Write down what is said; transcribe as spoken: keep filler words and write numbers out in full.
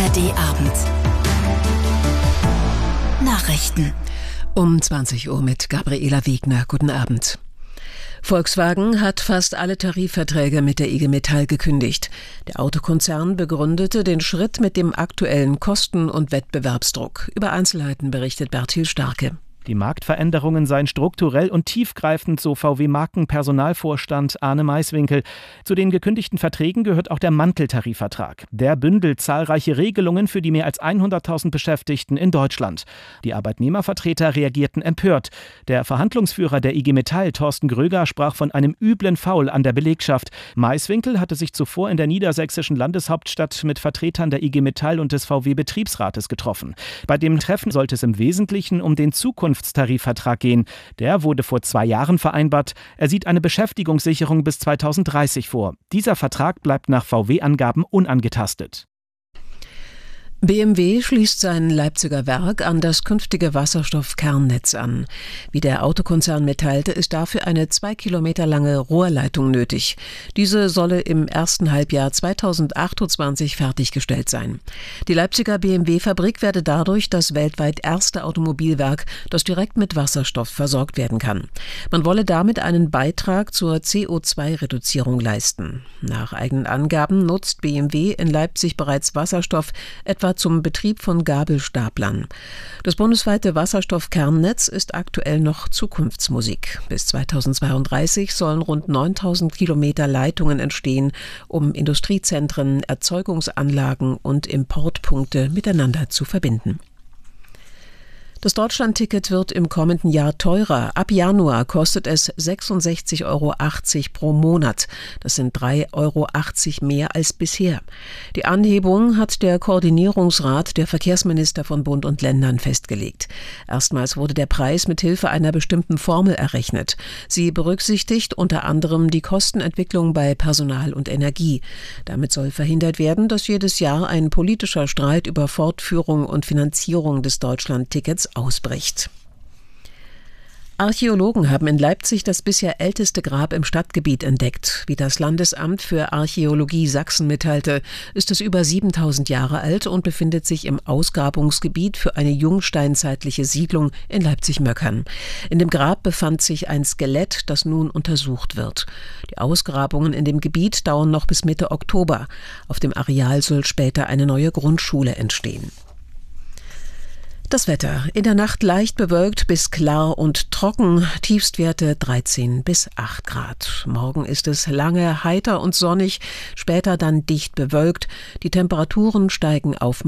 R D Abend. Nachrichten. Um zwanzig Uhr mit Gabriela Wegner. Guten Abend. Volkswagen hat fast alle Tarifverträge mit der I G Metall gekündigt. Der Autokonzern begründete den Schritt mit dem aktuellen Kosten- und Wettbewerbsdruck. Über Einzelheiten berichtet Bertil Starke. Die Marktveränderungen seien strukturell und tiefgreifend, so V W-Marken-Personalvorstand Arne Maiswinkel. Zu den gekündigten Verträgen gehört auch der Manteltarifvertrag. Der bündelt zahlreiche Regelungen für die mehr als hunderttausend Beschäftigten in Deutschland. Die Arbeitnehmervertreter reagierten empört. Der Verhandlungsführer der I G Metall, Thorsten Gröger, sprach von einem üblen Foul an der Belegschaft. Maiswinkel hatte sich zuvor in der niedersächsischen Landeshauptstadt mit Vertretern der I G Metall und des V W-Betriebsrates getroffen. Bei dem Treffen sollte es im Wesentlichen um den Zukunftstarifvertrag gehen. Der wurde vor zwei Jahren vereinbart. Er sieht eine Beschäftigungssicherung bis zweitausenddreißig vor. Dieser Vertrag bleibt nach V W-Angaben unangetastet. B M W schließt sein Leipziger Werk an das künftige Wasserstoffkernnetz an. Wie der Autokonzern mitteilte, ist dafür eine zwei Kilometer lange Rohrleitung nötig. Diese solle im ersten Halbjahr zweitausendachtundzwanzig fertiggestellt sein. Die Leipziger B M W-Fabrik werde dadurch das weltweit erste Automobilwerk, das direkt mit Wasserstoff versorgt werden kann. Man wolle damit einen Beitrag zur C O zwei Reduzierung leisten. Nach eigenen Angaben nutzt B M W in Leipzig bereits Wasserstoff, etwa zum Betrieb von Gabelstaplern. Das bundesweite Wasserstoffkernnetz ist aktuell noch Zukunftsmusik. Bis zweitausendzweiunddreißig sollen rund neuntausend Kilometer Leitungen entstehen, um Industriezentren, Erzeugungsanlagen und Importpunkte miteinander zu verbinden. Das Deutschlandticket wird im kommenden Jahr teurer. Ab Januar kostet es sechsundsechzig Euro achtzig pro Monat. Das sind drei Euro achtzig mehr als bisher. Die Anhebung hat der Koordinierungsrat der Verkehrsminister von Bund und Ländern festgelegt. Erstmals wurde der Preis mit Hilfe einer bestimmten Formel errechnet. Sie berücksichtigt unter anderem die Kostenentwicklung bei Personal und Energie. Damit soll verhindert werden, dass jedes Jahr ein politischer Streit über Fortführung und Finanzierung des Deutschlandtickets ausbricht. Archäologen haben in Leipzig das bisher älteste Grab im Stadtgebiet entdeckt. Wie das Landesamt für Archäologie Sachsen mitteilte, ist es über siebentausend Jahre alt und befindet sich im Ausgrabungsgebiet für eine jungsteinzeitliche Siedlung in Leipzig-Möckern. In dem Grab befand sich ein Skelett, das nun untersucht wird. Die Ausgrabungen in dem Gebiet dauern noch bis Mitte Oktober. Auf dem Areal soll später eine neue Grundschule entstehen. Das Wetter. In der Nacht leicht bewölkt bis klar und trocken, Tiefstwerte dreizehn bis acht Grad. Morgen ist es lange heiter und sonnig, später dann dicht bewölkt. Die Temperaturen steigen auf